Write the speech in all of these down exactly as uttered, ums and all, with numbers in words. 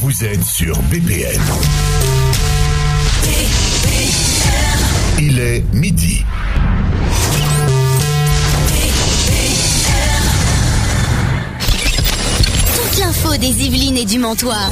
Vous êtes sur B P M. Il est midi. Toute l'info des Yvelines et du Mantois.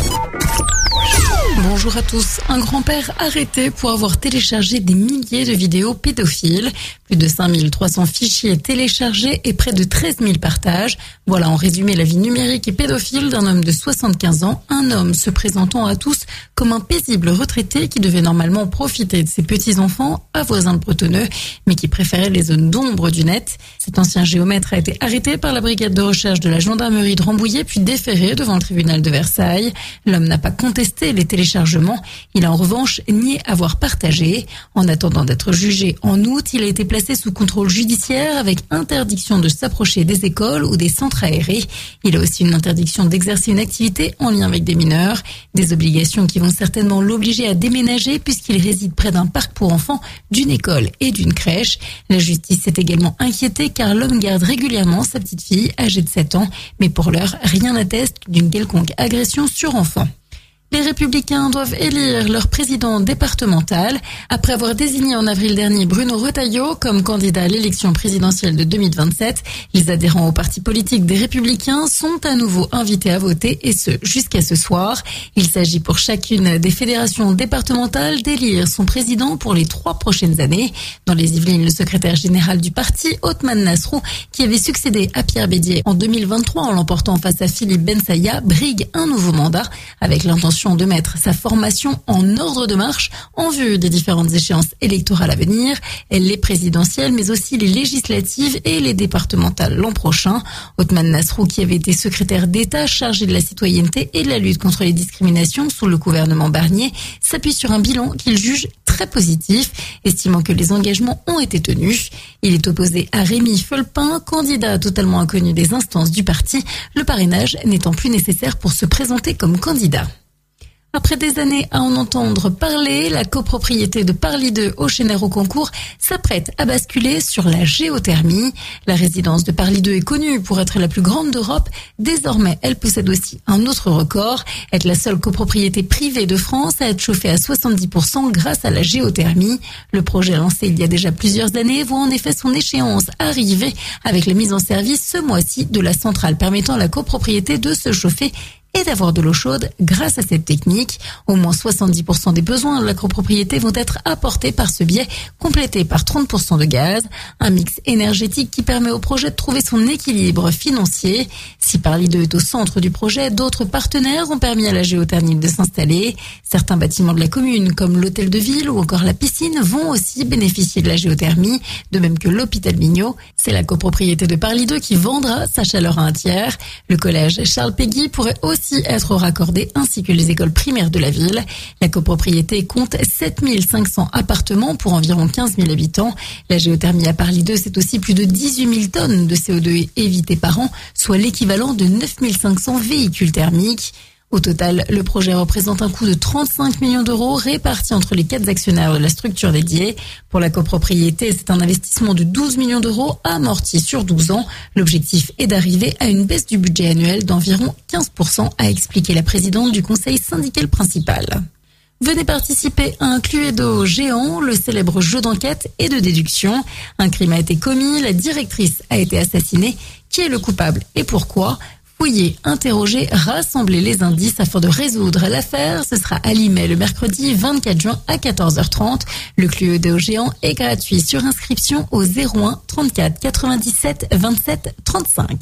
Bonjour à tous. Un grand-père arrêté pour avoir téléchargé des milliers de vidéos pédophiles. Plus de cinq mille trois cents fichiers téléchargés et près de treize mille partages. Voilà en résumé la vie numérique et pédophile d'un homme de soixante-quinze ans. Un homme se présentant à tous comme un paisible retraité qui devait normalement profiter de ses petits-enfants à voisins de Bretonneux, mais qui préférait les zones d'ombre du net. Cet ancien géomètre a été arrêté par la brigade de recherche de la gendarmerie de Rambouillet puis déféré devant le tribunal de Versailles. L'homme n'a pas contesté les téléchargements. Il a en revanche nié avoir partagé. En attendant d'être jugé en août, il a été placé sous contrôle judiciaire avec interdiction de s'approcher des écoles ou des centres aérés. Il a aussi une interdiction d'exercer une activité en lien avec des mineurs. Des obligations qui vont certainement l'obliger à déménager puisqu'il réside près d'un parc pour enfants, d'une école et d'une crèche. La justice s'est également inquiétée car l'homme garde régulièrement sa petite fille âgée de sept ans. Mais pour l'heure, rien n'atteste d'une quelconque agression sur enfant. Les Républicains doivent élire leur président départemental. Après avoir désigné en avril dernier Bruno Retailleau comme candidat à l'élection présidentielle de deux mille vingt-sept, les adhérents au parti politique des Républicains sont à nouveau invités à voter et ce, jusqu'à ce soir. Il s'agit pour chacune des fédérations départementales d'élire son président pour les trois prochaines années. Dans les Yvelines, le secrétaire général du parti, Othman Nasrou, qui avait succédé à Pierre Bédier en deux mille vingt-trois en l'emportant face à Philippe Bensaïa, brigue un nouveau mandat avec l'intention de mettre sa formation en ordre de marche en vue des différentes échéances électorales à venir, les présidentielles mais aussi les législatives et les départementales l'an prochain. Othman Nasrou, qui avait été secrétaire d'État chargé de la citoyenneté et de la lutte contre les discriminations sous le gouvernement Barnier, s'appuie sur un bilan qu'il juge très positif, estimant que les engagements ont été tenus. Il est opposé à Rémi Fulpin, candidat totalement inconnu des instances du parti, le parrainage n'étant plus nécessaire pour se présenter comme candidat. Après des années à en entendre parler, la copropriété de Parly deux au Chénère-au-Concours s'apprête à basculer sur la géothermie. La résidence de Parly deux est connue pour être la plus grande d'Europe. Désormais, elle possède aussi un autre record, être la seule copropriété privée de France à être chauffée à soixante-dix pour cent grâce à la géothermie. Le projet lancé il y a déjà plusieurs années voit en effet son échéance arriver avec la mise en service ce mois-ci de la centrale permettant à la copropriété de se chauffer et d'avoir de l'eau chaude grâce à cette technique. Au moins soixante-dix pour cent des besoins de la copropriété vont être apportés par ce biais, complété par trente pour cent de gaz. Un mix énergétique qui permet au projet de trouver son équilibre financier. Si Parly deux est au centre du projet, d'autres partenaires ont permis à la géothermie de s'installer. Certains bâtiments de la commune, comme l'hôtel de ville ou encore la piscine, vont aussi bénéficier de la géothermie, de même que l'hôpital Mignot. C'est la copropriété de Parly deux qui vendra sa chaleur à un tiers. Le collège Charles Péguy pourrait aussi être raccordé ainsi que les écoles primaires de la ville. La copropriété compte sept mille cinq cents appartements pour environ quinze mille habitants. La géothermie à Parly deux, c'est aussi plus de dix-huit mille tonnes de C O deux évitées par an, soit l'équivalent de neuf mille cinq cents véhicules thermiques. Au total, le projet représente un coût de trente-cinq millions d'euros répartis entre les quatre actionnaires de la structure dédiée. Pour la copropriété, c'est un investissement de douze millions d'euros amorti sur douze ans. L'objectif est d'arriver à une baisse du budget annuel d'environ quinze pour cent, a expliqué la présidente du conseil syndical principal. Venez participer à un Cluedo géant, le célèbre jeu d'enquête et de déduction. Un crime a été commis, la directrice a été assassinée. Qui est le coupable et pourquoi ? Fouiller, interroger, rassembler les indices afin de résoudre l'affaire. Ce sera à Limay le mercredi vingt-quatre juin à quatorze heures trente. Le Cluedo géant est gratuit sur inscription au zéro un trente-quatre quatre-vingt-dix-sept vingt-sept trente-cinq.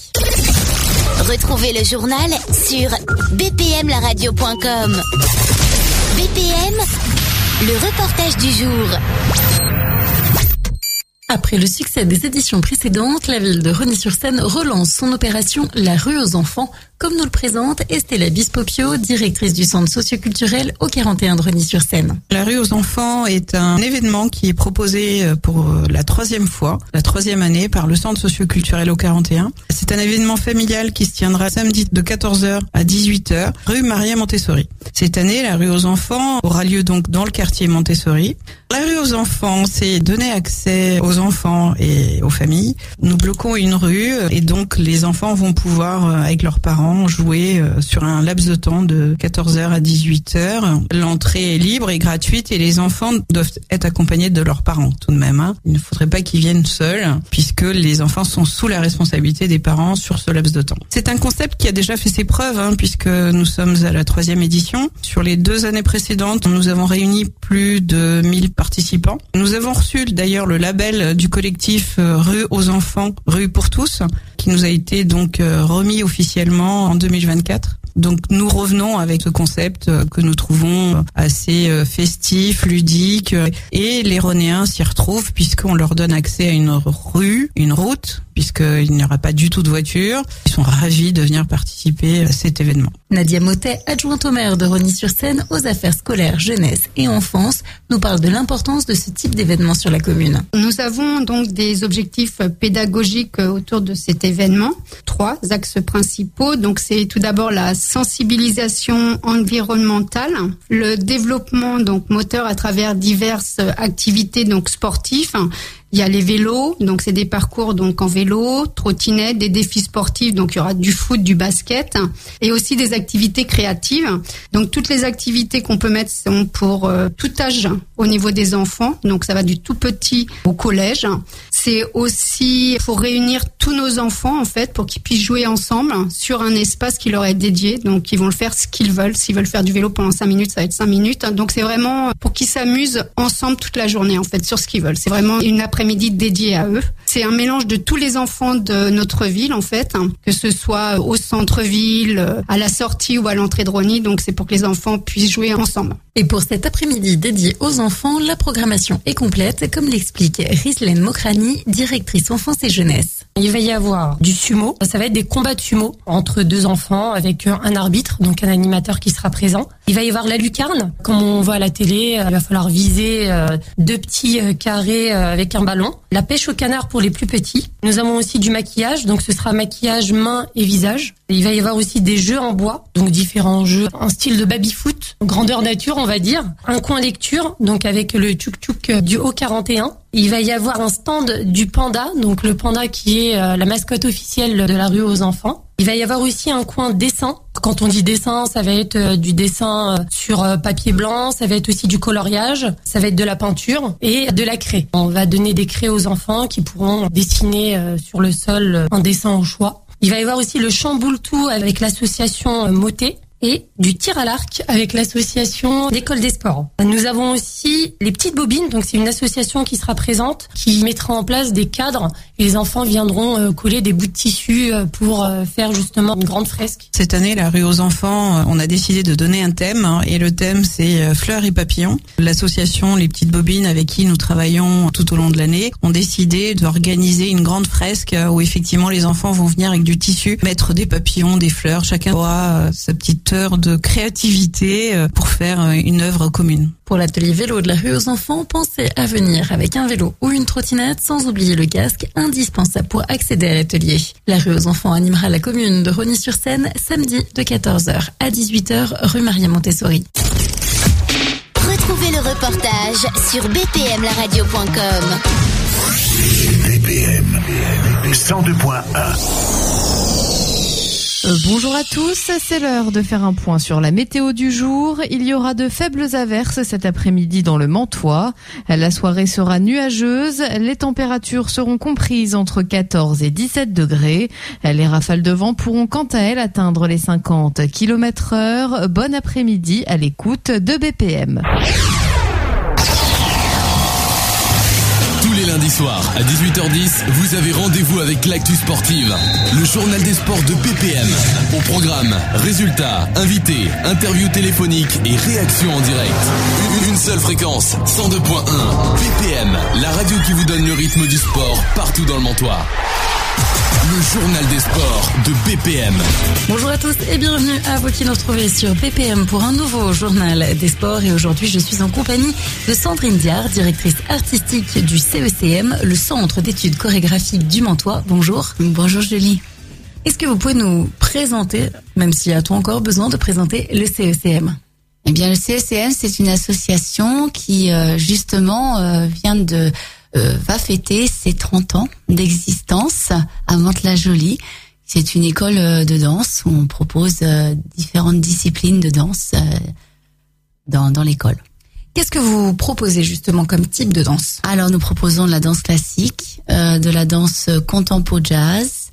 Retrouvez le journal sur b p m la radio point com. B P M, le reportage du jour. Après le succès des éditions précédentes, la ville de Rosny-sur-Seine relance son opération La rue aux enfants, comme nous le présente Estella Bispopio, directrice du centre socioculturel au quarante et un de Rosny-sur-Seine. La rue aux enfants est un événement qui est proposé pour la troisième fois, la troisième année, par le centre socioculturel au quarante et un. C'est un événement familial qui se tiendra samedi de quatorze heures à dix-huit heures, rue Maria Montessori. Cette année, la rue aux enfants aura lieu donc dans le quartier Montessori. La rue aux enfants, c'est donner accès aux enfants et aux familles. Nous bloquons une rue et donc les enfants vont pouvoir, avec leurs parents, enfants jouer sur un laps de temps de quatorze heures à dix-huit heures. L'entrée est libre et gratuite et les enfants doivent être accompagnés de leurs parents tout de même. Hein. Il ne faudrait pas qu'ils viennent seuls puisque les enfants sont sous la responsabilité des parents sur ce laps de temps. C'est un concept qui a déjà fait ses preuves hein, puisque nous sommes à la troisième édition. Sur les deux années précédentes, nous avons réuni plus de mille participants. Nous avons reçu d'ailleurs le label du collectif Rue aux enfants, Rue pour tous, qui nous a été donc remis officiellement en deux mille vingt-quatre. Donc nous revenons avec ce concept que nous trouvons assez festif, ludique, et les Ronéens s'y retrouvent puisqu'on leur donne accès à une rue, une route, puisqu'il n'y aura pas du tout de voiture. Ils sont ravis de venir participer à cet événement. Nadia Motet, adjointe au maire de Rosny-sur-Seine aux affaires scolaires, jeunesse et enfance, nous parle de l'importance de ce type d'événement sur la commune. Nous avons donc des objectifs pédagogiques autour de cet événement. Trois axes principaux. Donc c'est tout d'abord la sensibilisation environnementale, le développement donc moteur à travers diverses activités donc sportives. Il y a les vélos, donc c'est des parcours donc en vélo, trottinette, des défis sportifs, donc il y aura du foot, du basket, et aussi des activités créatives. Donc toutes les activités qu'on peut mettre sont pour euh, tout âge au niveau des enfants, donc ça va du tout petit au collège. C'est aussi pour réunir tous nos enfants en fait, pour qu'ils puissent jouer ensemble sur un espace qui leur est dédié. Donc ils vont le faire ce qu'ils veulent. S'ils veulent faire du vélo pendant cinq minutes, ça va être cinq minutes. Donc c'est vraiment pour qu'ils s'amusent ensemble toute la journée en fait sur ce qu'ils veulent. C'est vraiment une après-midi dédiée à eux. C'est un mélange de tous les enfants de notre ville en fait, que ce soit au centre-ville, à la sortie ou à l'entrée de Rosny. Donc c'est pour que les enfants puissent jouer ensemble. Et pour cet après-midi dédié aux enfants, la programmation est complète, comme l'explique Rislaine Mokrani, directrice enfance et jeunesse. Il va y avoir du sumo, ça va être des combats de sumo entre deux enfants avec un arbitre, donc un animateur qui sera présent. Il va y avoir la lucarne, comme on voit à la télé, il va falloir viser deux petits carrés avec un ballon. La pêche au canard pour les plus petits. Nous avons aussi du maquillage, donc ce sera maquillage main et visage. Et il va y avoir aussi des jeux en bois, donc différents jeux en style de baby-foot, grandeur nature on va dire. Un coin lecture, donc avec le tchouk-tchouk du haut quarante et un. Il va y avoir un stand du panda, donc le panda qui est la mascotte officielle de la rue aux enfants. Il va y avoir aussi un coin dessin. Quand on dit dessin, ça va être du dessin sur papier blanc, ça va être aussi du coloriage, ça va être de la peinture et de la craie. On va donner des craies aux enfants qui pourront dessiner sur le sol un dessin au choix. Il va y avoir aussi le chamboule-tout avec l'association Motet et du tir à l'arc avec l'association d'école des sports. Nous avons aussi les petites bobines, donc c'est une association qui sera présente, qui mettra en place des cadres et les enfants viendront coller des bouts de tissu pour faire justement une grande fresque. Cette année, la rue aux enfants, on a décidé de donner un thème et le thème c'est fleurs et papillons. L'association Les Petites Bobines avec qui nous travaillons tout au long de l'année ont décidé d'organiser une grande fresque où effectivement les enfants vont venir avec du tissu, mettre des papillons, des fleurs, chacun aura sa petite heure de créativité pour faire une œuvre commune. Pour l'atelier vélo de la rue aux enfants, pensez à venir avec un vélo ou une trottinette sans oublier le casque indispensable pour accéder à l'atelier. La rue aux enfants animera la commune de Rosny-sur-Seine samedi de quatorze heures à dix-huit heures rue Maria Montessori. Retrouvez le reportage sur b p m la radio point com. B P M cent deux point un. Euh, bonjour à tous, c'est l'heure de faire un point sur la météo du jour. Il y aura de faibles averses cet après-midi dans le Mantois. La soirée sera nuageuse, les températures seront comprises entre quatorze et dix-sept degrés. Les rafales de vent pourront quant à elles atteindre les cinquante kilomètres heure. Bon après-midi à l'écoute de B P M. Tous les lundis soirs à dix-huit heures dix, vous avez rendez-vous avec l'actu sportive, le journal des sports de B P M. Au programme, résultats, invités, interviews téléphoniques et réactions en direct. Une seule fréquence, cent deux point un. B P M, la radio qui vous donne le rythme du sport partout dans le Mantois. Le journal des sports de B P M. Bonjour à tous et bienvenue à vous qui nous retrouvez sur B P M pour un nouveau journal des sports. Et aujourd'hui, je suis en compagnie de Sandrine Diard, directrice artistique du C E C M, le Centre d'études chorégraphiques du Mantois. Bonjour. Bonjour Julie. Est-ce que vous pouvez nous présenter, même s'il y a-t-on encore besoin de présenter le C E C M? Eh bien, le C E C M, c'est une association qui, euh, justement, euh, vient de... Euh, va fêter ses trente ans d'existence à Mantes-la-Jolie, C'est une école de danse où on propose euh, différentes disciplines de danse euh, dans, dans l'école. Qu'est-ce que vous proposez justement comme type de danse? Alors nous proposons de la danse classique, euh, de la danse contempo jazz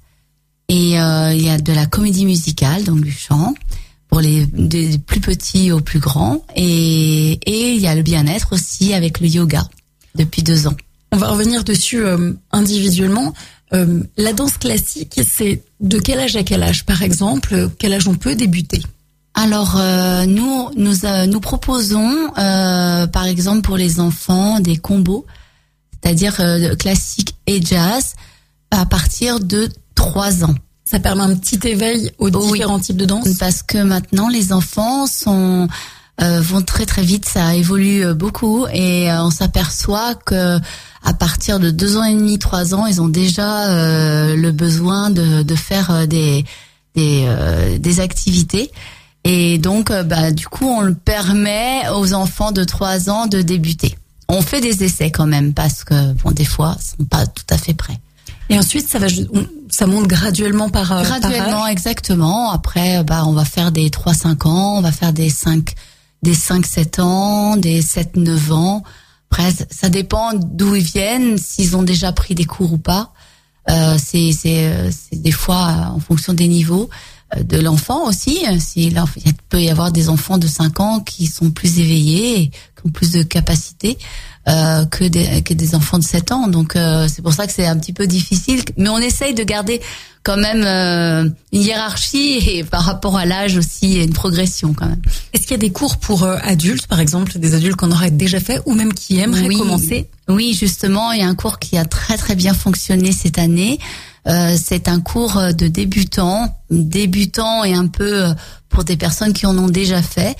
et euh, il y a de la comédie musicale, donc du chant, pour les des plus petits aux plus grands et, et il y a le bien-être aussi avec le yoga depuis deux ans. On va revenir dessus euh, individuellement. Euh, la danse classique, c'est de quel âge à quel âge par exemple? Quel âge on peut débuter? Alors euh, nous nous euh, nous proposons euh, par exemple pour les enfants des combos, c'est-à-dire euh, classique et jazz à partir de trois ans. Ça permet un petit éveil aux différents oui, types de danse. Parce que maintenant les enfants sont euh, vont très très vite, ça évolue beaucoup et euh, on s'aperçoit que à partir de deux ans et demi, trois ans, ils ont déjà euh, le besoin de de faire des des euh, des activités. Et donc, bah, du coup, on le permet aux enfants de trois ans de débuter. On fait des essais quand même parce que, bon, des fois, ils sont pas tout à fait prêts. Et ensuite, ça va, ça monte graduellement par graduellement, par âge. Exactement. Après, bah, on va faire des trois cinq ans, on va faire des cinq des cinq sept ans, des sept neuf ans. Après, ça dépend d'où ils viennent, s'ils ont déjà pris des cours ou pas. Euh, c'est, c'est, c'est des fois en fonction des niveaux de l'enfant aussi. Il peut y avoir des enfants de cinq ans qui sont plus éveillés, et qui ont plus de capacités euh, que des que des enfants de sept ans. Donc euh, c'est pour ça que c'est un petit peu difficile, mais on essaye de garder quand même euh, une hiérarchie et par rapport à l'âge aussi une progression quand même. Est-ce qu'il y a des cours pour euh, adultes, par exemple, des adultes qu'on aurait déjà fait ou même qui aimeraient oui. commencer? Oui, justement, il y a un cours qui a très très bien fonctionné cette année. Euh, c'est un cours de débutants, débutants et un peu pour des personnes qui en ont déjà fait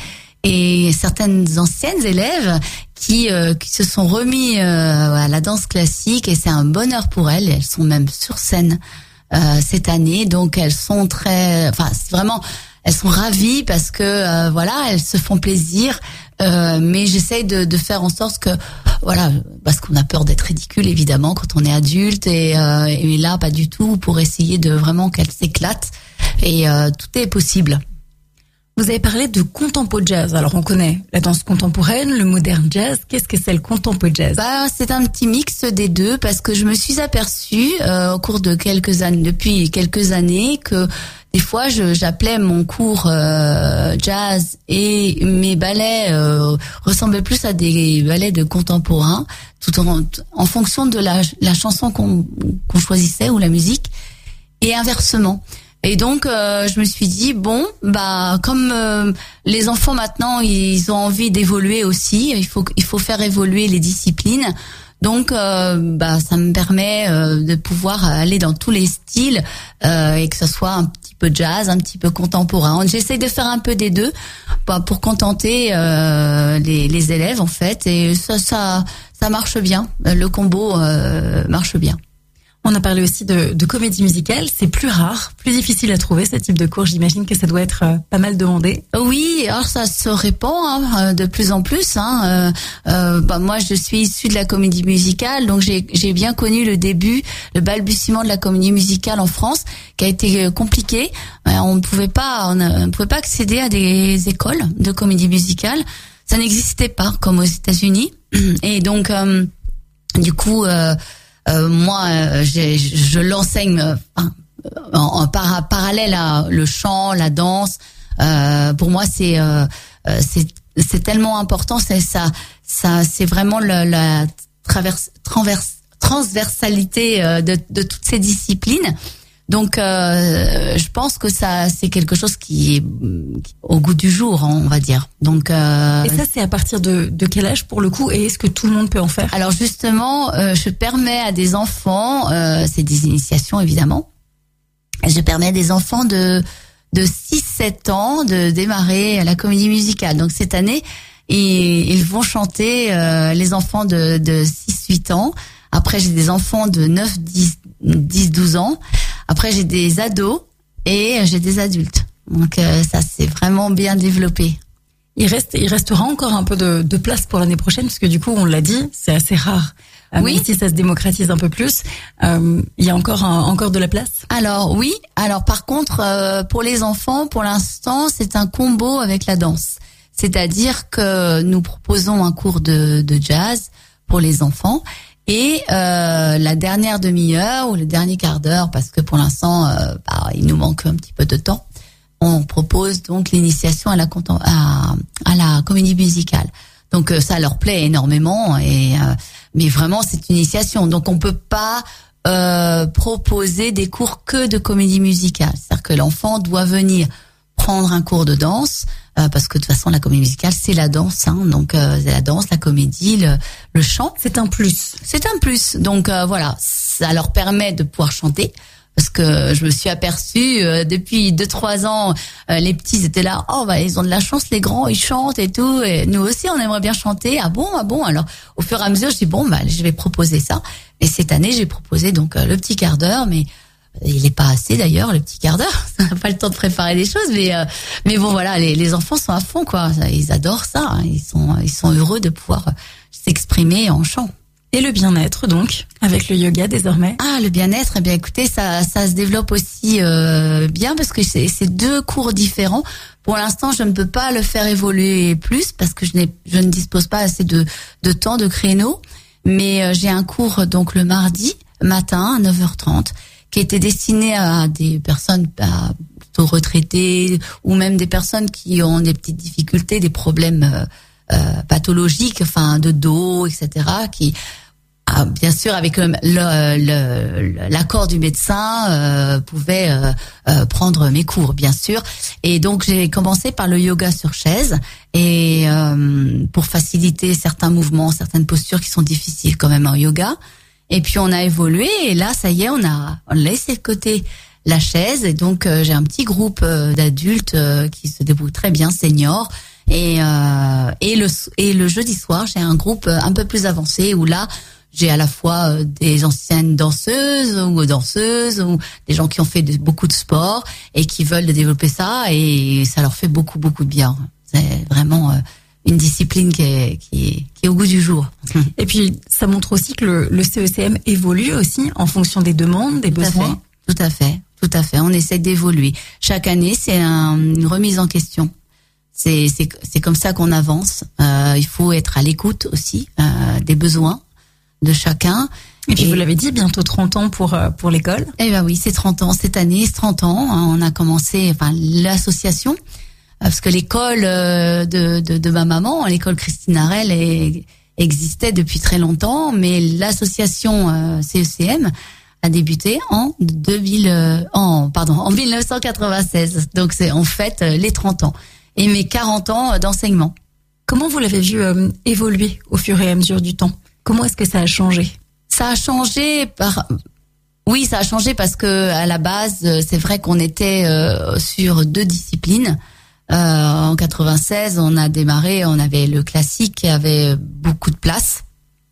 et certaines anciennes élèves qui euh, qui se sont remis euh, à la danse classique et c'est un bonheur pour elles. Elles sont même sur scène euh, cette année, donc elles sont très, enfin c'est vraiment, elles sont ravies parce que euh, voilà, elles se font plaisir. Euh, mais j'essaye de, de faire en sorte que, voilà, parce qu'on a peur d'être ridicule évidemment quand on est adulte et, euh, et là pas du tout, pour essayer de vraiment qu'elle s'éclate et euh, tout est possible. Vous avez parlé de contempo jazz. Alors on connaît la danse contemporaine, le moderne jazz. Qu'est-ce que c'est le contempo jazz? Bah c'est un petit mix des deux parce que je me suis aperçue euh, au cours de quelques années, depuis quelques années, que des fois, je, j'appelais mon cours euh, jazz et mes ballets euh, ressemblaient plus à des ballets de contemporains, tout en, en fonction de la, la chanson qu'on, qu'on choisissait ou la musique, et inversement. Et donc, euh, je me suis dit bon, bah comme euh, les enfants maintenant, ils ont envie d'évoluer aussi, il faut il faut faire évoluer les disciplines. Donc, euh, bah, ça me permet euh, de pouvoir aller dans tous les styles euh, et que ce soit un petit peu jazz, un petit peu contemporain. J'essaie de faire un peu des deux bah, pour contenter euh, les, les élèves en fait, et ça, ça, ça marche bien. Le combo euh, marche bien. On a parlé aussi de, de comédie musicale. C'est plus rare, plus difficile à trouver ce type de cours. J'imagine que ça doit être euh, pas mal demandé. Oui, alors ça se répand hein, de plus en plus. Hein. Euh, euh, bah, moi, je suis issue de la comédie musicale, donc j'ai, j'ai bien connu le début, le balbutiement de la comédie musicale en France, qui a été compliqué. Euh, on ne pouvait pas, on ne pouvait pas accéder à des écoles de comédie musicale. Ça n'existait pas comme aux États-Unis. Et donc, euh, du coup. Euh, Euh, moi, euh, j'ai, je l'enseigne euh, en, en par, parallèle à le chant, la danse. Euh, pour moi, c'est euh, c'est c'est tellement important. C'est ça, ça, c'est vraiment la, la traverse, transverse, transversalité de, de toutes ces disciplines. Donc, euh, je pense que ça, c'est quelque chose qui est au goût du jour, on va dire. Donc, euh, et ça, c'est à partir de, de quel âge pour le coup, et est-ce que tout le monde peut en faire? Alors justement, euh, je permets à des enfants, euh, c'est des initiations évidemment, je permets à des enfants de de six sept ans de démarrer la comédie musicale. Donc cette année, ils, ils vont chanter euh, les enfants de de six huit ans. Après, j'ai des enfants de neuf dix douze ans. Après, j'ai des ados et j'ai des adultes. Donc, euh, ça, c'est vraiment bien développé. Il reste, il restera encore un peu de, de place pour l'année prochaine, parce que du coup, on l'a dit, c'est assez rare. Euh, Oui. Même si ça se démocratise un peu plus, euh, il y a encore un, encore de la place. Alors oui, alors par contre euh, pour les enfants, pour l'instant, c'est un combo avec la danse. C'est-à-dire que nous proposons un cours de, de jazz pour les enfants et euh, la dernière demi-heure ou le dernier quart d'heure, parce que pour l'instant, euh, bah, il nous manque un petit peu de temps, on propose donc l'initiation à la contem- à, à la comédie musicale. Donc euh, ça leur plaît énormément et euh, mais vraiment c'est une initiation. Donc on peut pas euh, proposer des cours que de comédie musicale. C'est-à-dire que l'enfant doit venir prendre un cours de danse euh, parce que de toute façon la comédie musicale c'est la danse, hein, donc euh, c'est la danse, la comédie, le, le chant. C'est un plus. C'est un plus. Donc euh, voilà, ça leur permet de pouvoir chanter. Parce que je me suis aperçue euh, depuis deux trois ans, euh, les petits étaient là, oh bah ils ont de la chance, les grands ils chantent et tout, et nous aussi on aimerait bien chanter. Ah bon, ah bon. Alors au fur et à mesure je dis bon bah je vais proposer ça. Et cette année j'ai proposé donc euh, le petit quart d'heure, mais il est pas assez d'ailleurs le petit quart d'heure. Ça n'a pas le temps de préparer les choses, mais euh, mais bon voilà, les, les enfants sont à fond quoi. Ils adorent ça, hein. Ils sont ils sont heureux de pouvoir s'exprimer en chant. Et le bien-être, donc, avec le yoga désormais. Ah, le bien-être, eh bien écoutez, ça ça se développe aussi euh, bien parce que c'est c'est deux cours différents. Pour l'instant, je ne peux pas le faire évoluer plus parce que je n'ai je ne dispose pas assez de de temps, de créneaux, mais euh, j'ai un cours donc le mardi matin à neuf heures trente qui était destiné à des personnes à, plutôt retraitées ou même des personnes qui ont des petites difficultés, des problèmes euh, euh, pathologiques, enfin de dos, et cetera, qui Ah, bien sûr, avec le, le, le, l'accord du médecin, euh, pouvait euh, euh, prendre mes cours, bien sûr. Et donc j'ai commencé par le yoga sur chaise, et euh, pour faciliter certains mouvements, certaines postures qui sont difficiles quand même en yoga. Et puis on a évolué, et là ça y est, on a, on a laissé de côté la chaise, et donc euh, j'ai un petit groupe euh, d'adultes euh, qui se débrouillent très bien, seniors. Et euh, et le et le jeudi soir, j'ai un groupe un peu plus avancé où là j'ai à la fois des anciennes danseuses ou danseuses ou des gens qui ont fait de, beaucoup de sport et qui veulent développer ça, et ça leur fait beaucoup beaucoup de bien. C'est vraiment une discipline qui est, qui est, qui est au goût du jour. Et puis ça montre aussi que le, le C E C M évolue aussi en fonction des demandes, des tout besoins. À fait, tout à fait, tout à fait. On essaie d'évoluer. Chaque année, c'est un, une remise en question. C'est, c'est, c'est comme ça qu'on avance. Euh, il faut être à l'écoute aussi euh, des besoins de chacun. Et puis et vous l'avez dit, bientôt trente ans pour pour l'école. Eh ben oui, c'est trente ans cette année, c'est trente ans. On a commencé, enfin l'association, parce que l'école de de, de ma maman, l'école Christine Harel, est, existait depuis très longtemps, mais l'association euh, C E C M a débuté en deux mille, euh, en pardon, en mille neuf cent quatre-vingt-seize. Donc c'est en fait les trente ans et mes quarante ans d'enseignement. Comment vous l'avez vu euh, évoluer au fur et à mesure du temps? Comment est-ce que ça a changé? Ça a changé par, oui, ça a changé parce que à la base, c'est vrai qu'on était euh, sur deux disciplines. Euh, en quatre-vingt-seize, on a démarré, on avait le classique qui avait beaucoup de place.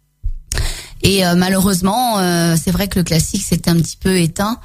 Et euh, malheureusement, euh, c'est vrai que le classique s'était un petit peu éteint.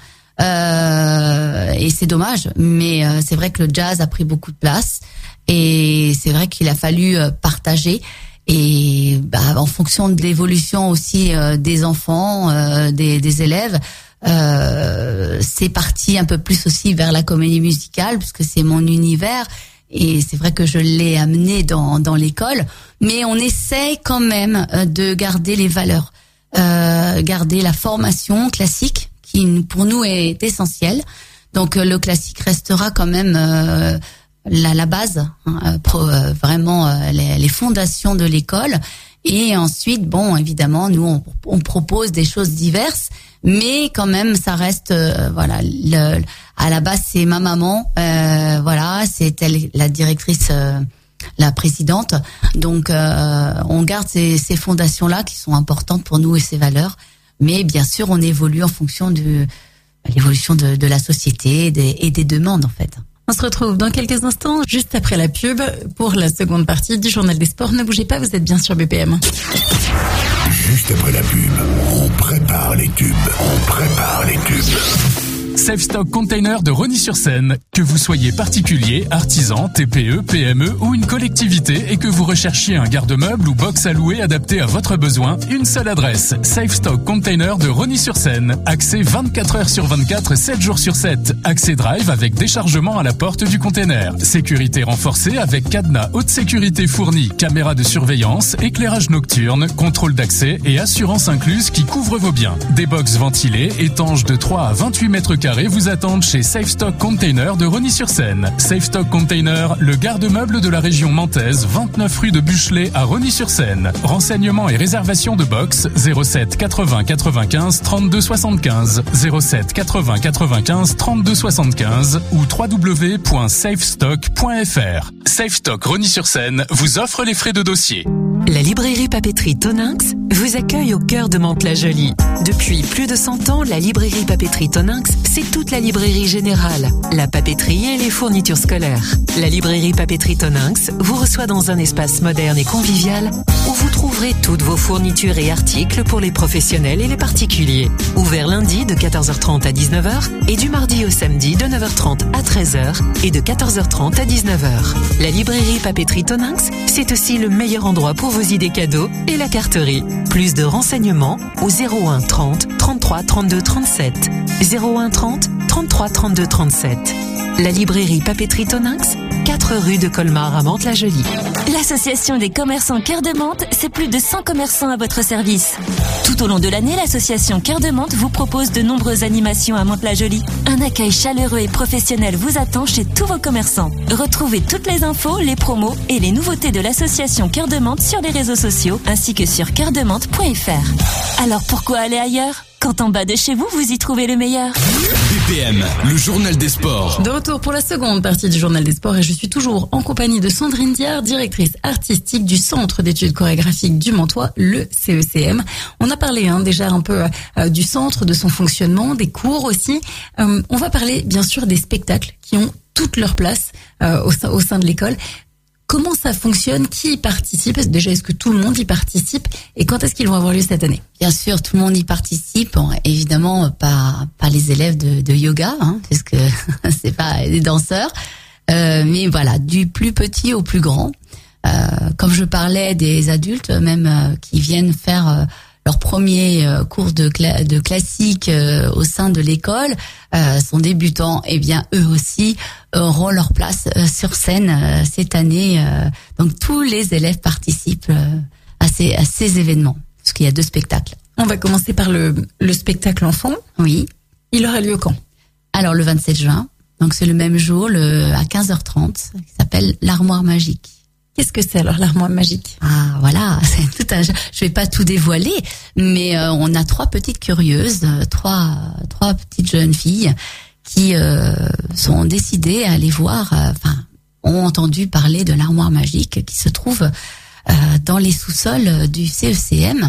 Euh, et c'est dommage, mais euh, c'est vrai que le jazz a pris beaucoup de place. Et c'est vrai qu'il a fallu euh, partager. Et bah, en fonction de l'évolution aussi euh, des enfants, euh, des, des élèves, euh, c'est parti un peu plus aussi vers la comédie musicale puisque c'est mon univers, et c'est vrai que je l'ai amené dans, dans l'école, mais on essaye quand même de garder les valeurs, euh, garder la formation classique qui pour nous est essentielle. Donc le classique restera quand même euh, La, la base, hein, pro, euh, vraiment euh, les, les fondations de l'école. Et ensuite, bon, évidemment, nous on, on propose des choses diverses, mais quand même, ça reste, euh, voilà, le, à la base c'est ma maman, euh, voilà, c'est elle la directrice, euh, la présidente. Donc, euh, on garde ces, ces fondations-là qui sont importantes pour nous et ces valeurs. Mais bien sûr, on évolue en fonction de l'évolution de, de la société des, et des demandes en fait. On se retrouve dans quelques instants, juste après la pub, pour la seconde partie du Journal des Sports. Ne bougez pas, vous êtes bien sur B P M. Juste après la pub, on prépare les tubes. On prépare les tubes. Safe Stock Container de Rosny-sur-Seine. Que vous soyez particulier, artisan, T P E, P M E ou une collectivité et que vous recherchiez un garde-meuble ou box à louer adapté à votre besoin, une seule adresse. Safe Stock Container de Rosny-sur-Seine. Accès vingt-quatre heures sur vingt-quatre, sept jours sur sept. Accès drive avec déchargement à la porte du container. Sécurité renforcée avec cadenas haute sécurité fourni, caméra de surveillance, éclairage nocturne, contrôle d'accès et assurance incluse qui couvre vos biens. Des box ventilées, étanches de trois à vingt-huit mètres carrés vous attendent chez Safe Stock Container de Rosny-sur-Seine. Safe Stock Container, le garde-meuble de la région nantaise, vingt-neuf rue de Buchelet à Rosny-sur-Seine. Renseignements et réservations de box zéro sept quatre-vingts quatre-vingt-quinze trente-deux soixante-quinze, zéro sept quatre-vingts quatre-vingt-quinze trente-deux soixante-quinze ou w w w point safestock point f r. Safe Stock Rosny-sur-Seine vous offre les frais de dossier. La librairie papeterie Tonynx vous accueille au cœur de Mantes-la-Jolie. Depuis plus de cent ans, la librairie papeterie Tonynx, c'est toute la librairie générale, la papeterie et les fournitures scolaires. La librairie papeterie Tonynx vous reçoit dans un espace moderne et convivial où vous trouverez toutes vos fournitures et articles pour les professionnels et les particuliers. Ouvert lundi de quatorze heures trente à dix-neuf heures et du mardi au samedi de neuf heures trente à treize heures et de quatorze heures trente à dix-neuf heures. La librairie papeterie Tonynx, c'est aussi le meilleur endroit pour vos idées cadeaux et la carterie. Plus de renseignements au zéro un trente trente-trois trente-deux trente-sept. zéro un trente trente-trois trente-deux trente-sept. La librairie papeterie Tonynx, quatre rue de Colmar à Mantes-la-Jolie. L'association des commerçants Cœur de Mantes, c'est plus de cent commerçants à votre service. Tout au long de l'année, l'association Cœur de Mantes vous propose de nombreuses animations à Mantes-la-Jolie. Un accueil chaleureux et professionnel vous attend chez tous vos commerçants. Retrouvez toutes les infos, les promos et les nouveautés de l'association Cœur de Mantes sur les réseaux sociaux ainsi que sur cœur de mantes point f r. Alors pourquoi aller ailleurs ? Quand en bas de chez vous, vous y trouvez le meilleur. B P M, le journal des sports. De retour pour la seconde partie du journal des sports et je suis toujours en compagnie de Sandrine Diard, directrice artistique du Centre d'études chorégraphiques du Mantois, le C E C M. On a parlé hein, déjà un peu euh, du centre, de son fonctionnement, des cours aussi. Euh, on va parler bien sûr des spectacles qui ont toute leur place euh, au, sein, au sein de l'école. Comment ça fonctionne? Qui y participe? Déjà, est-ce que tout le monde y participe? Et quand est-ce qu'ils vont avoir lieu cette année? Bien sûr, tout le monde y participe. Bon, évidemment, pas pas les élèves de, de yoga, hein, parce que c'est pas des danseurs. Euh, mais voilà, du plus petit au plus grand. Euh, comme je parlais des adultes, même euh, qui viennent faire euh, leur premier euh, cours de, cla- de classique euh, au sein de l'école, euh, sont débutants, et eh bien eux aussi auront leur place euh, sur scène euh, cette année. Euh, donc tous les élèves participent euh, à ces à ces événements, parce qu'il y a deux spectacles. On va commencer par le le spectacle enfant. Oui. Il aura lieu quand? Alors le vingt-sept juin. Donc c'est le même jour, le à quinze heures trente, qui s'appelle l'Armoire Magique. Qu'est-ce que c'est alors l'armoire magique? Ah voilà, c'est tout un. Je vais pas tout dévoiler, mais euh, on a trois petites curieuses, trois trois petites jeunes filles qui euh, sont décidées à aller voir, enfin euh, ont entendu parler de l'armoire magique qui se trouve euh, dans les sous-sols du C E C M,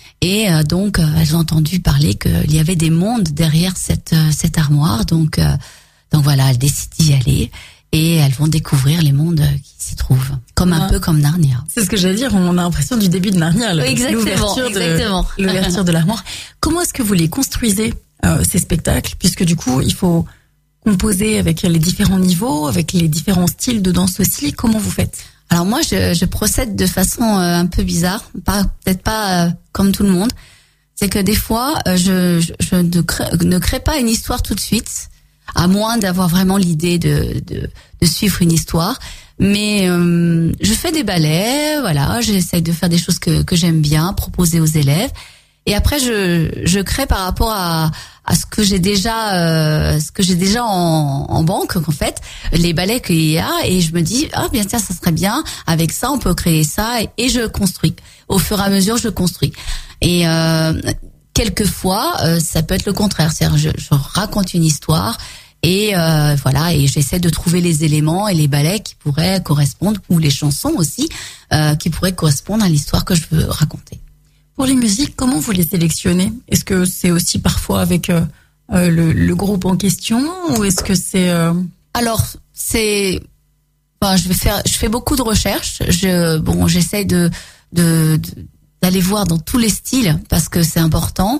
et euh, donc euh, elles ont entendu parler qu'il y avait des mondes derrière cette euh, cette armoire, donc euh, donc voilà, elles décident d'y aller. Et elles vont découvrir les mondes qui s'y trouvent, comme un ah. peu comme Narnia. C'est ce que j'allais dire, on a l'impression du début de Narnia, oui, exactement, l'ouverture exactement. de l'ouverture de l'armoire. Comment est-ce que vous les construisez euh, ces spectacles, puisque du coup il faut composer avec les différents niveaux, avec les différents styles de danse aussi. Comment vous faites? Alors moi, je, je procède de façon euh, un peu bizarre, pas peut-être pas euh, comme tout le monde. C'est que des fois, euh, je, je, je ne, crée, ne crée pas une histoire tout de suite, à moins d'avoir vraiment l'idée de, de, de suivre une histoire. Mais euh, je fais des ballets, voilà, j'essaye de faire des choses que, que j'aime bien, proposer aux élèves. Et après, je, je crée par rapport à, à ce que j'ai déjà, euh, ce que j'ai déjà en, en banque, en fait, les ballets qu'il y a. Et je me dis, ah bien tiens, ça serait bien. Avec ça, on peut créer ça. Et, et je construis. Au fur et à mesure, je construis. Et euh, quelquefois, euh, ça peut être le contraire. C'est-à-dire, je, je raconte une histoire. Et euh, voilà, et j'essaie de trouver les éléments et les ballets qui pourraient correspondre, ou les chansons aussi, euh, qui pourraient correspondre à l'histoire que je veux raconter. Pour les musiques, comment vous les sélectionnez? Est-ce que c'est aussi parfois avec euh, euh, le, le groupe en question, ou est-ce que c'est euh... Alors, c'est, enfin, je vais faire, je fais beaucoup de recherches. Je, bon, j'essaie de, de, de d'aller voir dans tous les styles parce que c'est important,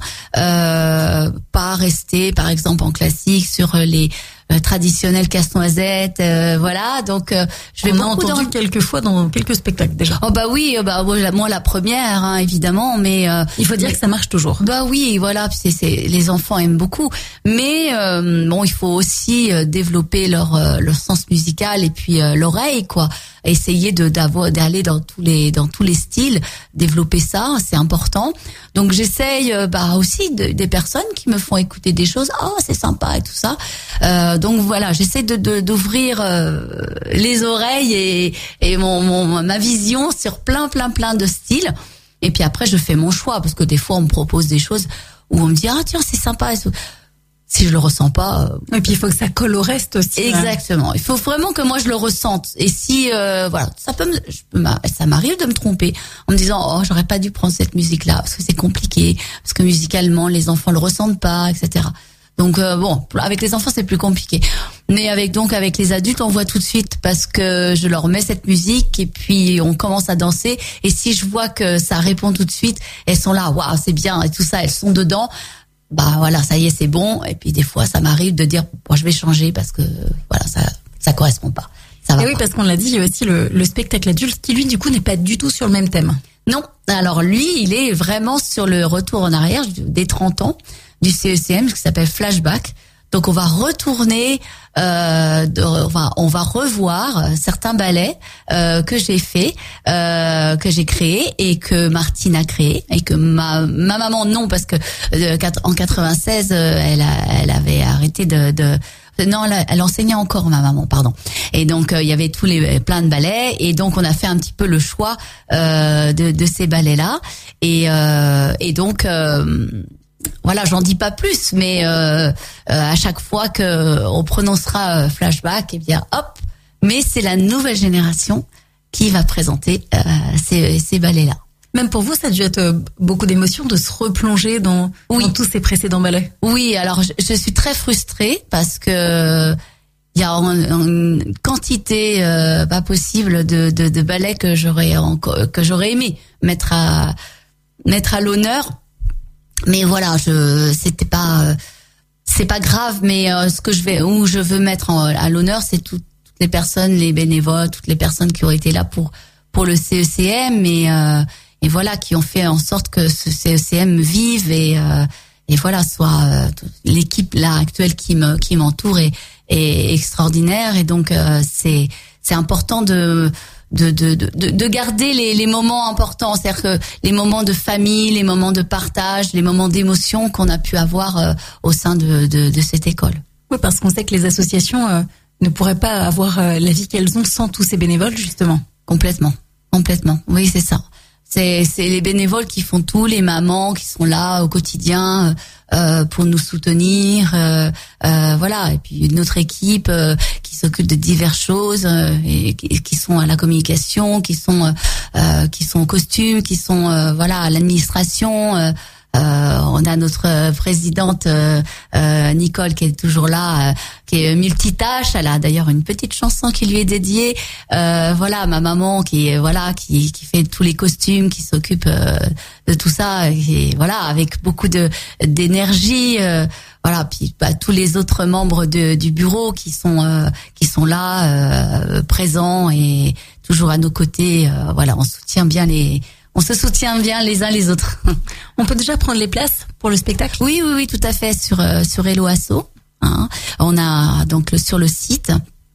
euh, pas rester par exemple en classique sur les euh, traditionnels casse-noisette, euh, voilà. Donc euh, je vais On a beaucoup entendu dans... quelques fois dans quelques spectacles déjà. Oh bah oui, bah moi la première hein, évidemment, mais euh, il faut dire mais, que ça marche toujours. Bah oui, voilà, c'est, c'est les enfants aiment beaucoup, mais euh, bon il faut aussi euh, développer leur euh, leur sens musical et puis euh, l'oreille quoi. Essayer de d'avoir d'aller dans tous les dans tous les styles, développer ça, c'est important. Donc j'essaye euh, bah aussi de, des personnes qui me font écouter des choses, oh c'est sympa et tout ça. Euh, donc voilà, j'essaie de, de d'ouvrir euh, les oreilles et et mon, mon ma vision sur plein plein plein de styles. Et puis après je fais mon choix parce que des fois on me propose des choses où on me dit ah tiens c'est sympa et tout. Si je le ressens pas. Et puis il faut que ça colle au reste aussi. Exactement. Il faut vraiment que moi je le ressente. Et si euh, voilà, ça peut, me, je peux, ça m'arrive de me tromper en me disant oh j'aurais pas dû prendre cette musique là parce que c'est compliqué, parce que musicalement les enfants le ressentent pas, et cetera. Donc euh, bon, avec les enfants c'est plus compliqué. Mais avec donc avec les adultes on voit tout de suite parce que je leur mets cette musique et puis on commence à danser. Et si je vois que ça répond tout de suite, elles sont là, waouh c'est bien et tout ça, elles sont dedans. Bah voilà, ça y est, c'est bon. Et puis des fois, ça m'arrive de dire, bon, je vais changer parce que voilà, ça, ça correspond pas. Ça va et oui, pas. parce qu'on l'a dit, il y a aussi le, le spectacle adulte qui lui, du coup, n'est pas du tout sur le même thème. Non. Alors lui, il est vraiment sur le retour en arrière des trente ans du C E C M, qui s'appelle Flashback. Donc on va retourner, euh, de, enfin, on va revoir certains ballets euh, que j'ai fait, euh, que j'ai créés et que Martine a créé et que ma ma maman non parce que euh, en quatre-vingt-seize euh, elle a, elle avait arrêté de, de non, elle, elle enseignait encore ma maman, pardon. Et donc il euh, y avait tous les plein de ballets et donc on a fait un petit peu le choix euh, de, de ces ballets là et euh, et donc euh, voilà, j'en dis pas plus, mais euh, euh, à chaque fois que on prononcera euh, Flashback, et eh bien hop, mais c'est la nouvelle génération qui va présenter euh, ces, ces ballets-là. Même pour vous, ça a dû être beaucoup d'émotions de se replonger dans, oui. dans tous ces précédents ballets. Oui, alors je, je suis très frustrée parce que il y a une, une quantité euh, pas possible de, de, de ballets que j'aurais encore, que j'aurais aimé mettre à mettre à l'honneur. Mais voilà, je c'était pas euh, c'est pas grave, mais euh, ce que je vais où je veux mettre en, à l'honneur, c'est tout, toutes les personnes, les bénévoles, toutes les personnes qui ont été là pour pour le C E C M et euh, et voilà qui ont fait en sorte que ce C E C M vive et euh, et voilà soit euh, l'équipe là actuelle qui me qui m'entoure est est extraordinaire et donc euh, c'est c'est important de De, de de de garder les les moments importants, c'est-à-dire que les moments de famille, les moments de partage, les moments d'émotion qu'on a pu avoir euh, au sein de, de de cette école. Oui, parce qu'on sait que les associations euh, ne pourraient pas avoir euh, la vie qu'elles ont sans tous ces bénévoles justement. Complètement, complètement. Oui, c'est ça. C'est c'est les bénévoles qui font tout, les mamans qui sont là au quotidien euh, pour nous soutenir, euh, euh, voilà. Et puis notre équipe euh, qui s'occupe de diverses choses euh, et qui, qui sont à la communication, qui sont euh, qui sont au costume, qui sont euh, voilà à l'administration. Euh, Euh, on a notre présidente euh, euh, Nicole qui est toujours là, euh, qui est multitâche. Elle a d'ailleurs une petite chanson qui lui est dédiée. Euh, voilà, ma maman qui est voilà qui qui fait tous les costumes, qui s'occupe euh, de tout ça, et voilà avec beaucoup de d'énergie. Euh, voilà, puis bah, tous les autres membres de, du bureau qui sont euh, qui sont là euh, présents et toujours à nos côtés. Euh, voilà, on soutient bien les On se soutient bien les uns les autres. On peut déjà prendre les places pour le spectacle ? Oui, oui, oui, tout à fait, sur euh, sur Hello Asso. Hein. On a donc le, sur le site.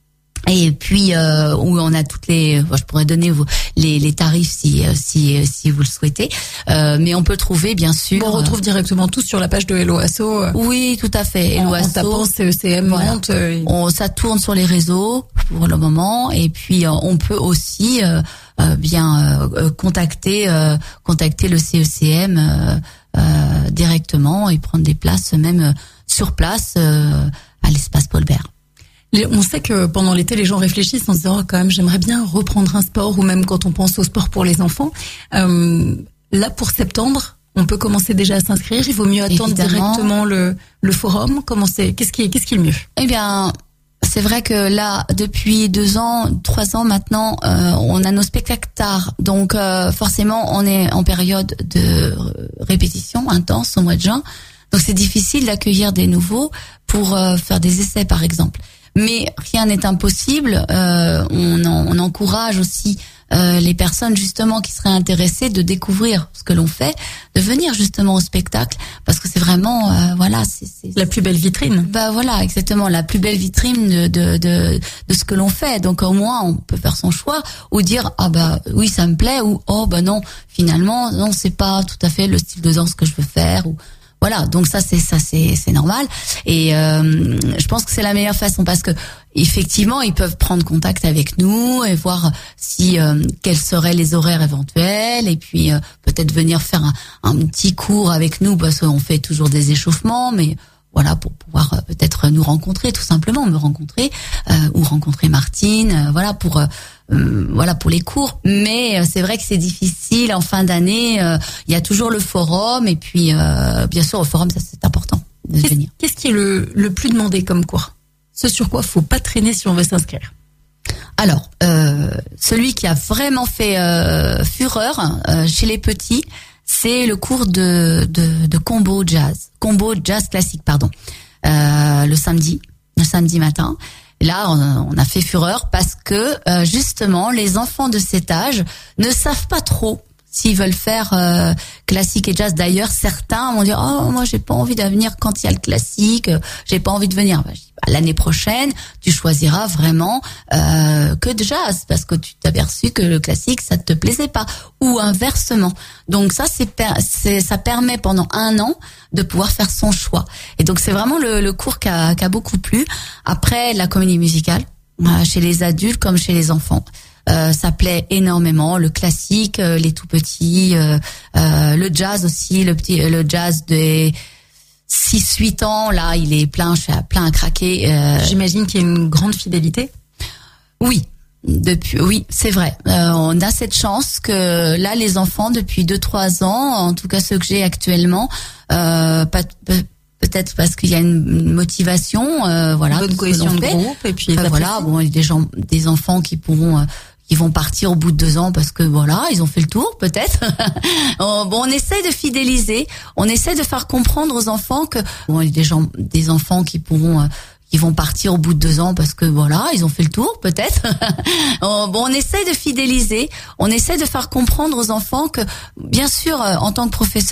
Et puis euh, où on a toutes les, bon, je pourrais donner vous, les, les tarifs si si si vous le souhaitez, euh, mais on peut trouver bien sûr. Bon, on retrouve directement tout sur la page de Hello Asso. Oui, tout à fait. Hello en, Asso. En tapant C E C M voilà. monte. Euh... On ça tourne sur les réseaux pour le moment, et puis euh, on peut aussi euh, euh, bien euh, contacter euh, contacter le C E C M euh, euh, directement et prendre des places même euh, sur place euh, à l'espace Paul Bert. On sait que pendant l'été, les gens réfléchissent en se disant oh, quand même, j'aimerais bien reprendre un sport, ou même quand on pense au sport pour les enfants. Euh, là, pour septembre, on peut commencer déjà à s'inscrire. Il vaut mieux attendre Évidemment. directement le, le forum. Comment c'est, qu'est-ce qui est, qu'est-ce qui est le mieux? Eh bien, c'est vrai que là, depuis deux ans, trois ans maintenant, euh, on a nos spectacles tard. Donc euh, forcément, on est en période de répétition intense au mois de juin. Donc c'est difficile d'accueillir des nouveaux pour euh, faire des essais, par exemple. Mais rien n'est impossible. Euh, on, en, on encourage aussi euh, les personnes justement qui seraient intéressées de découvrir ce que l'on fait, de venir justement au spectacle, parce que c'est vraiment euh, voilà, c'est, c'est la plus belle vitrine. Bah voilà, exactement, la plus belle vitrine de de de, de ce que l'on fait. Donc au moins on peut faire son choix ou dire ah bah oui ça me plaît ou oh bah non finalement non c'est pas tout à fait le style de danse que je veux faire ou voilà, donc ça c'est ça c'est c'est normal et euh, je pense que c'est la meilleure façon parce que effectivement ils peuvent prendre contact avec nous et voir si euh, quels seraient les horaires éventuels et puis euh, peut-être venir faire un, un petit cours avec nous parce qu'on fait toujours des échauffements mais voilà pour pouvoir euh, peut-être nous rencontrer tout simplement me rencontrer euh, ou rencontrer Martine euh, voilà pour euh, Euh, voilà pour les cours, mais euh, c'est vrai que c'est difficile en fin d'année. Il euh, y a toujours le forum et puis euh, bien sûr au forum ça c'est important de qu'est-ce, venir. Qu'est-ce qui est le, le plus demandé comme cours? Ce sur quoi faut pas traîner si on veut s'inscrire? Alors euh, celui qui a vraiment fait euh, fureur euh, chez les petits, c'est le cours de de, de combo jazz, combo jazz classique pardon, euh, le samedi, le samedi matin. Et là, on a fait fureur parce que euh, justement, les enfants de cet âge ne savent pas trop s'ils veulent faire euh, classique et jazz. D'ailleurs, certains vont dire oh moi j'ai pas envie de venir quand il y a le classique, j'ai pas envie de venir. Bah, je dis, bah, l'année prochaine, tu choisiras vraiment euh, que de jazz parce que tu t'es aperçu que le classique ça te plaisait pas ou inversement. Donc ça c'est, c'est ça permet pendant un an de pouvoir faire son choix. Et donc c'est vraiment le, le cours qui a, qui a beaucoup plu. Après la comédie musicale euh, chez les adultes comme chez les enfants. Euh, ça plaît énormément, le classique, euh, les tout petits, euh, euh, le jazz aussi, le petit, le jazz des six huit ans, là, il est plein, plein à craquer. Euh... J'imagine qu'il y a une grande fidélité. Oui, depuis, oui, c'est vrai. Euh, on a cette chance que là, les enfants depuis deux trois ans, en tout cas ceux que j'ai actuellement, euh, pas, peut-être parce qu'il y a une motivation, euh, voilà, bonne cohésion de groupe et puis enfin, voilà, bon, il y a des gens, des enfants qui pourront euh, ils vont partir au bout de deux ans parce que voilà, ils ont fait le tour peut-être. Bon, on essaie de fidéliser, on essaie de faire comprendre aux enfants que bon, il y a des gens, des enfants qui pourront, euh, qui vont partir au bout de deux ans parce que voilà, ils ont fait le tour peut-être. Bon, on essaie de fidéliser, on essaie de faire comprendre aux enfants que bien sûr, en tant que professeur